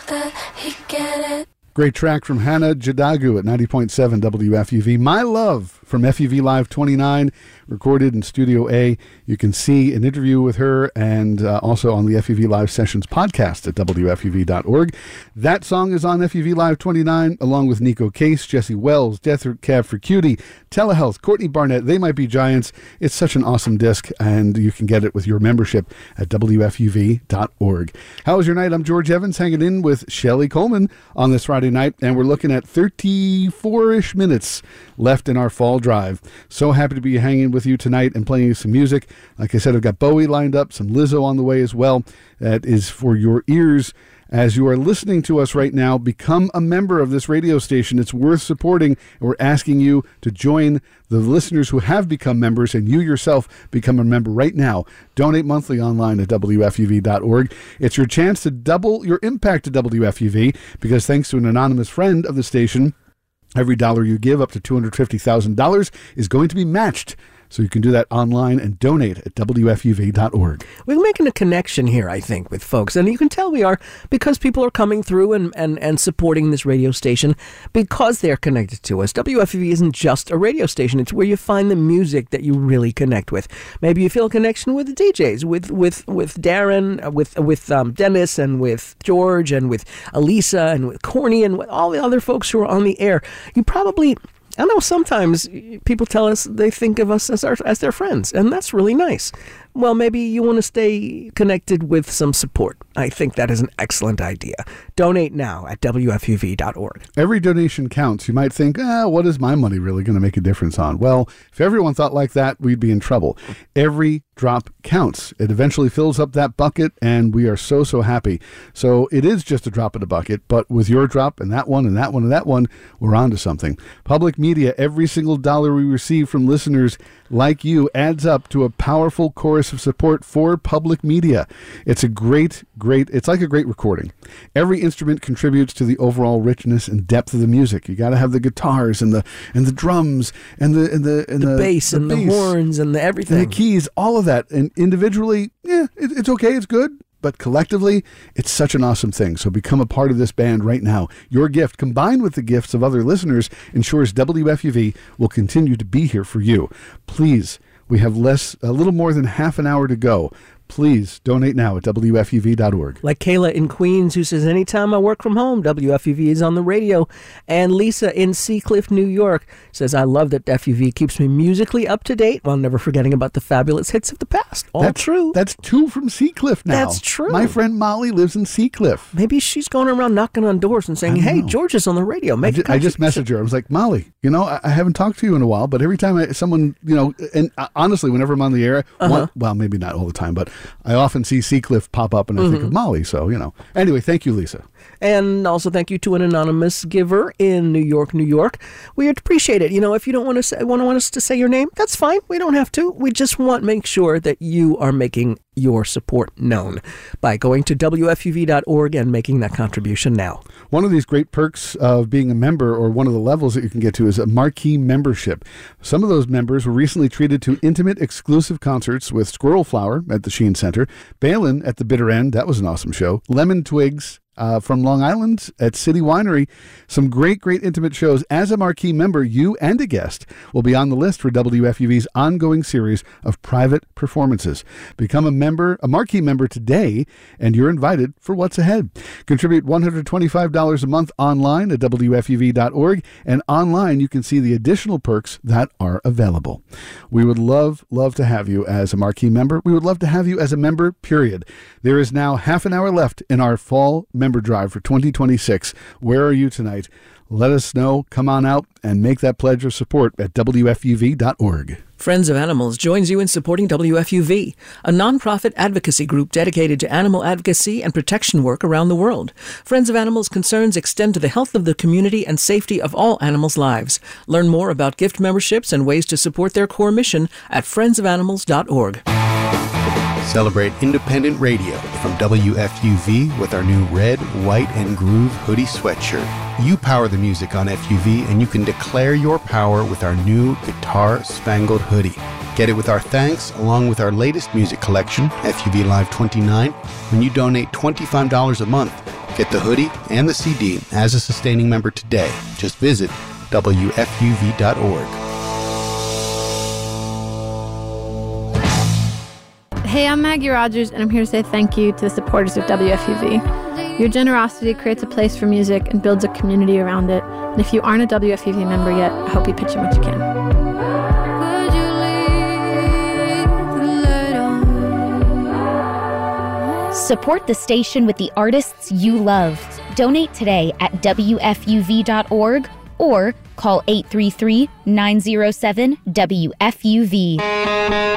that he get it. Great track from Hannah Jadagu at 90.7 WFUV. My Love from FUV Live 29, recorded in Studio A. You can see an interview with her and also on the FUV Live Sessions podcast at WFUV.org. That song is on FUV Live 29, along with Nico Case, Jesse Wells, Death Cab for Cutie, Telehealth, Courtney Barnett, They Might Be Giants. It's such an awesome disc, and you can get it with your membership at WFUV.org. How was your night? I'm George Evans, hanging in with Shelley Coleman on this Friday night, and we're looking at 34-ish minutes left in our fall drive. So happy to be hanging with you tonight and playing you some music. Like I said, I've got Bowie lined up, some Lizzo on the way as well. That is for your ears. As you are listening to us right now, become a member of this radio station. It's worth supporting, and we're asking you to join the listeners who have become members, and you yourself become a member right now. Donate monthly online at WFUV.org. It's your chance to double your impact to WFUV, because thanks to an anonymous friend of the station, every dollar you give up to $250,000 is going to be matched. So you can do that online and donate at WFUV.org. We're making a connection here, I think, with folks. And you can tell we are, because people are coming through and supporting this radio station because they're connected to us. WFUV isn't just a radio station. It's where you find the music that you really connect with. Maybe you feel a connection with the DJs, with Darren, with Dennis, and with George, and with Elisa, and with Corny, and with all the other folks who are on the air. You probably... I know sometimes people tell us they think of us as their friends, and that's really nice. Well, maybe you want to stay connected with some support. I think that is an excellent idea. Donate now at WFUV.org. Every donation counts. You might think, what is my money really going to make a difference on? Well, if everyone thought like that, we'd be in trouble. Every drop counts. It eventually fills up that bucket, and we are so, so happy. So it is just a drop in the bucket, but with your drop and that one and that one and that one, we're on to something. Public media, every single dollar we receive from listeners like you adds up to a powerful chorus of support for public media. It's a great, it's like a great recording. Every instrument contributes to the overall richness and depth of the music. You got to have the guitars and the drums and the bass and the horns and the everything. And the keys, all of that. And individually, it's okay, it's good. But collectively, it's such an awesome thing. So become a part of this band right now. Your gift, combined with the gifts of other listeners, ensures WFUV will continue to be here for you. Please, we have a little more than half an hour to go. Please donate now at WFUV.org. Like Kayla in Queens, who says, anytime I work from home, WFUV is on the radio. And Lisa in Seacliff, New York, says, I love that FUV keeps me musically up to date while never forgetting about the fabulous hits of the past. That's true. That's two from Seacliff now. That's true. My friend Molly lives in Seacliff. Maybe she's going around knocking on doors and saying, hey, George is on the radio. I just messaged her. I was like, Molly, I haven't talked to you in a while, but every time someone, and honestly, whenever I'm on the air, well, maybe not all the time, but I often see Seacliff pop up and I think of Molly. So, Anyway, thank you, Lisa. And also thank you to an anonymous giver in New York, New York. We appreciate it. If you don't want us to say your name, that's fine. We don't have to. We just want to make sure that you are making your support known by going to WFUV.org and making that contribution now. One of these great perks of being a member, or one of the levels that you can get to, is a marquee membership. Some of those members were recently treated to intimate exclusive concerts with Squirrel Flower at the Sheen Center, Balin at the Bitter End, that was an awesome show, Lemon Twigs from Long Island at City Winery. Some great intimate shows. As a marquee member, you and a guest will be on the list for WFUV's ongoing series of private performances. Become a marquee member today, and you're invited for what's ahead. Contribute $125 a month online at WFUV.org, and online you can see the additional perks that are available. We would love to have you as a marquee member. We would love to have you as a member, period. There is now half an hour left in our fall member drive for 2026. Where are you tonight? Let us know. Come on out and make that pledge of support at WFUV.org. Friends of Animals joins you in supporting WFUV, a nonprofit advocacy group dedicated to animal advocacy and protection work around the world. Friends of Animals concerns extend to the health of the community and safety of all animals' lives. Learn more about gift memberships and ways to support their core mission at friendsofanimals.org. Celebrate independent radio from WFUV with our new red, white, and groove hoodie sweatshirt. You power the music on FUV, and you can declare your power with our new guitar-spangled hoodie. Get it with our thanks, along with our latest music collection, FUV Live 29, when you donate $25 a month Get the hoodie and the CD as a sustaining member today. Just visit WFUV.org. Hey, I'm Maggie Rogers, and I'm here to say thank you to the supporters of WFUV. Your generosity creates a place for music and builds a community around it. And if you aren't a WFUV member yet, I hope you pitch in what you can. Support the station with the artists you love. Donate today at WFUV.org or call 833-907-WFUV.